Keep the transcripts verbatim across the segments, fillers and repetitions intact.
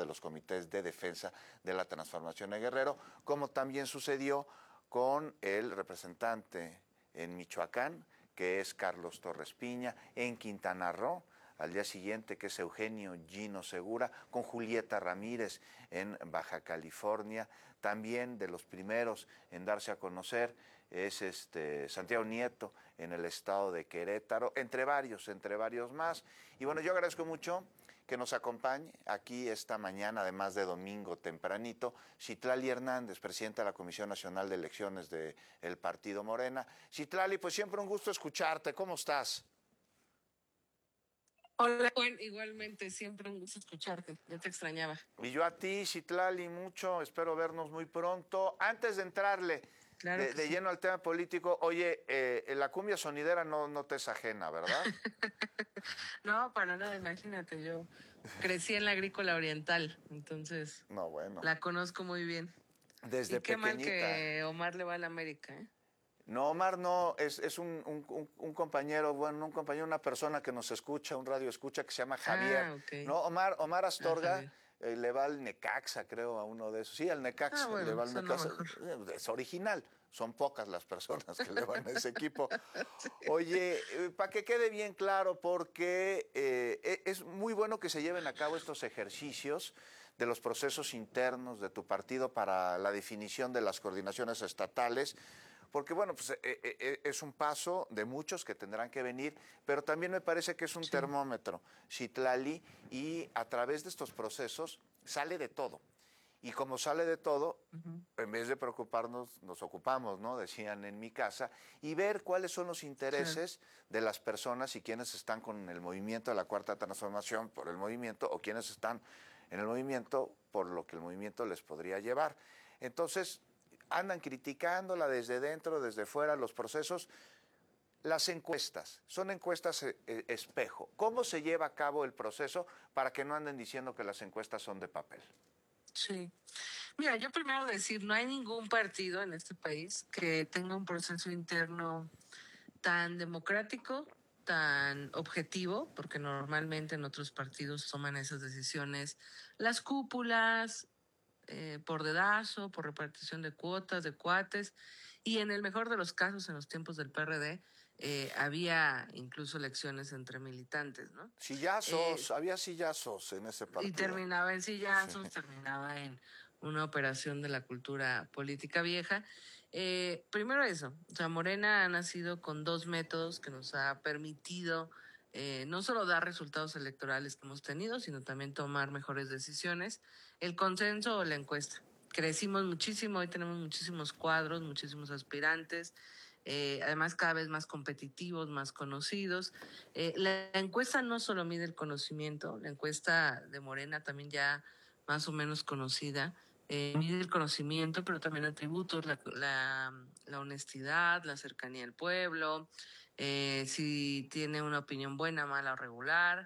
de los comités de defensa de la transformación en Guerrero, como también sucedió con el representante en Michoacán, que es Carlos Torres Piña, en Quintana Roo, al día siguiente, que es Eugenio Gino Segura, con Julieta Ramírez en Baja California. También de los primeros en darse a conocer es este Santiago Nieto en el estado de Querétaro, entre varios, entre varios más. Y bueno, yo agradezco mucho que nos acompañe aquí esta mañana, además de domingo tempranito, Citlali Hernández, presidenta de la Comisión Nacional de Elecciones del Partido Morena. Citlali, pues siempre un gusto escucharte. ¿Cómo estás? Hola, Juan, igualmente, siempre un gusto escucharte, ya te extrañaba. Y yo a ti, Citlali, mucho, espero vernos muy pronto. Antes de entrarle Claro de, que de sí. lleno al tema político, oye, eh, la cumbia sonidera no, no te es ajena, ¿verdad? No, para nada, imagínate, yo crecí en la agrícola oriental, entonces No, bueno, la conozco muy bien. desde Y qué mal pequeñita. que Omar le va a la América, ¿eh? No, Omar no, es, es un, un, un compañero, bueno, un compañero, una persona que nos escucha, un radio escucha que se llama Javier. Ah, ok. No, Omar, Omar Ah, Astorga Javier. eh, le va al Necaxa, creo, a uno de esos. Sí, al Ah, Necaxa, le bueno, va al suena Necaxa. mejor. Es original, son pocas las personas que le van a ese equipo. Oye, eh, para que quede bien claro, porque eh, es muy bueno que se lleven a cabo estos ejercicios de los procesos internos de tu partido para la definición de las coordinaciones estatales, porque bueno, pues eh, eh, es un paso de muchos que tendrán que venir, pero también me parece que es un Sí. termómetro, Citlali, y a través de estos procesos sale de todo. Y como sale de todo, Uh-huh. en vez de preocuparnos, nos ocupamos, ¿no? Decían en mi casa, y ver cuáles son los intereses Claro. de las personas y quienes están con el movimiento de la Cuarta Transformación por el movimiento o quienes están en el movimiento por lo que el movimiento les podría llevar. Entonces, andan criticándola desde dentro, desde fuera, los procesos. Las encuestas, son encuestas eh, eh, espejo. ¿Cómo se lleva a cabo el proceso para que no anden diciendo que las encuestas son de papel? Sí. Mira, yo primero decir, no hay ningún partido en este país que tenga un proceso interno tan democrático, tan objetivo, porque normalmente en otros partidos toman esas decisiones las cúpulas, eh, por dedazo, por repartición de cuotas, de cuates, y en el mejor de los casos, en los tiempos del P R D, eh, había incluso elecciones entre militantes, ¿no? Sillazos, Eh, había sillazos en ese y partido. terminaba en sillazos, Sí. terminaba en una operación de la cultura política vieja. Eh, primero eso, o sea, Morena ha nacido con dos métodos que nos ha permitido eh, no solo dar resultados electorales que hemos tenido, sino también tomar mejores decisiones, el consenso o la encuesta. Crecimos muchísimo, hoy tenemos muchísimos cuadros, muchísimos aspirantes, eh, además cada vez más competitivos, más conocidos. Eh, la encuesta no solo mide el conocimiento, la encuesta de Morena también ya más o menos conocida, eh, mide el conocimiento, pero también atributos, la, la, la honestidad, la cercanía al pueblo, eh, si tiene una opinión buena, mala o regular,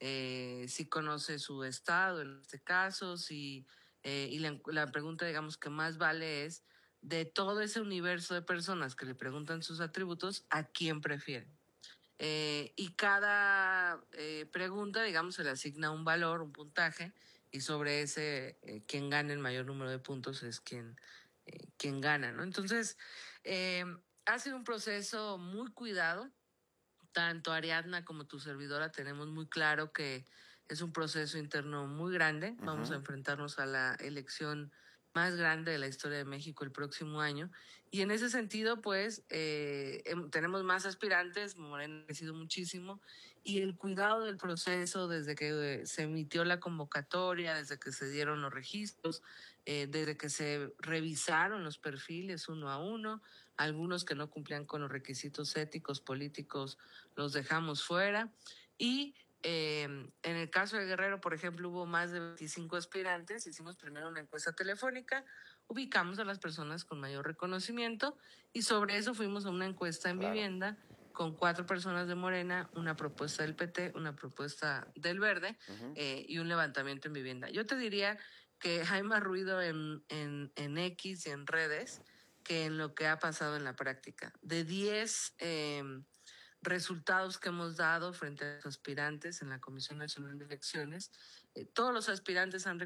eh, si conoce su estado en este caso, si, eh, y la, la pregunta, digamos, que más vale es, de todo ese universo de personas que le preguntan sus atributos, ¿a quién prefieren? Eh, y cada eh, pregunta, digamos, se le asigna un valor, un puntaje, y sobre ese, eh, quien gane el mayor número de puntos es quien, eh, quien gana, ¿no? Entonces, eh, ha sido un proceso muy cuidado. Tanto Ariadna como tu servidora tenemos muy claro que es un proceso interno muy grande. Vamos a Uh-huh. enfrentarnos a la elección más grande de la historia de México el próximo año. Y en ese sentido, pues, eh, tenemos más aspirantes, Morena ha crecido muchísimo, y el cuidado del proceso desde que se emitió la convocatoria, desde que se dieron los registros, eh, desde que se revisaron los perfiles uno a uno, algunos que no cumplían con los requisitos éticos, políticos, los dejamos fuera. Y eh, en el caso de Guerrero, por ejemplo, hubo más de veinticinco aspirantes. Hicimos primero una encuesta telefónica, ubicamos a las personas con mayor reconocimiento y sobre eso fuimos a una encuesta en Claro. vivienda con cuatro personas de Morena, una propuesta del P T, una propuesta del Verde, Uh-huh. eh, y un levantamiento en vivienda. Yo te diría que hay más ruido en, en, en X y en redes que en lo que ha pasado en la práctica. De diez eh, resultados que hemos dado frente a los aspirantes en la Comisión Nacional de Elecciones, eh, todos los aspirantes han